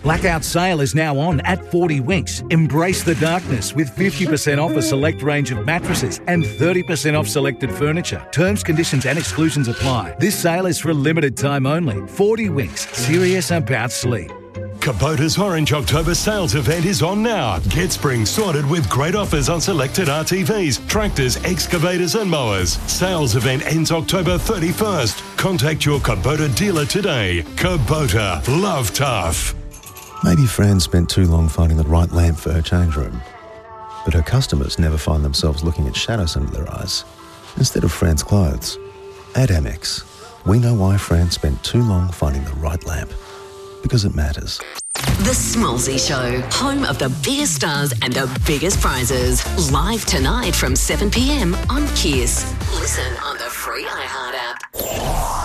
Blackout sale is now on at 40 Winks. Embrace the darkness with 50% off a select range of mattresses and 30% off selected furniture. Terms, conditions and exclusions apply. This sale is for a limited time only. 40 Winks. Serious about sleep. Kubota's Orange October sales event is on now. Get spring sorted with great offers on selected RTVs, tractors, excavators and mowers. Sales event ends October 31st. Contact your Kubota dealer today. Kubota. Love tough. Maybe Fran spent too long finding the right lamp for her change room. But her customers never find themselves looking at shadows under their eyes instead of Fran's clothes. At Amex, we know why Fran spent too long finding the right lamp. Because it matters. The Smallsy Show, home of the biggest stars and the biggest prizes. Live tonight from 7 p.m. on Kiss. Listen on the free iHeart app.